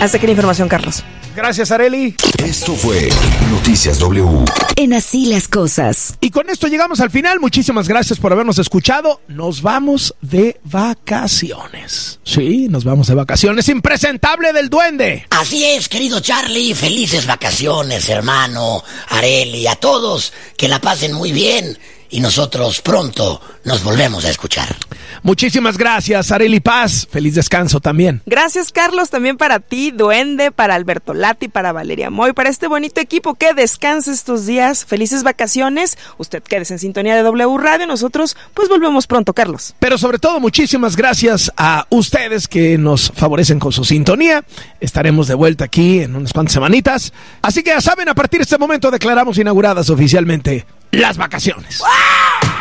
Hasta aquí la información, Carlos. Gracias, Arely. Esto fue Noticias W. En Así las Cosas. Y con esto llegamos al final. Muchísimas gracias por habernos escuchado. Nos vamos de vacaciones. Sí, nos vamos de vacaciones. Impresentable del Duende. Así es, querido Charlie. Felices vacaciones, hermano, Arely, a todos. Que la pasen muy bien. Y nosotros pronto nos volvemos a escuchar. Muchísimas gracias, Arely Paz. Feliz descanso también. Gracias, Carlos, también para ti, Duende, para Alberto Lati, para Valeria Moy, para este bonito equipo que descanse estos días. Felices vacaciones. Usted quédese en sintonía de W Radio. Nosotros pues volvemos pronto, Carlos. Pero sobre todo, muchísimas gracias a ustedes que nos favorecen con su sintonía. Estaremos de vuelta aquí en unas cuantas semanitas. Así que ya saben, a partir de este momento declaramos inauguradas oficialmente las vacaciones. ¡Wow!